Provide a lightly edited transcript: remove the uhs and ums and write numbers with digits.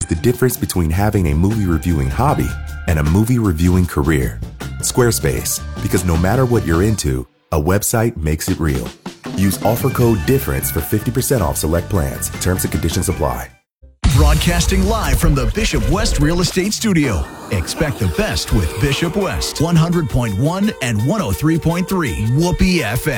the difference between having a movie reviewing hobby and a movie reviewing career. Squarespace, because no matter what you're into, a website makes it real. Use offer code DIFFERENCE for 50% off select plans. Terms and conditions apply. Broadcasting live from the Bishop West Real Estate Studio. Expect the best with Bishop West, 100.1 and 103.3 Whoopee FM.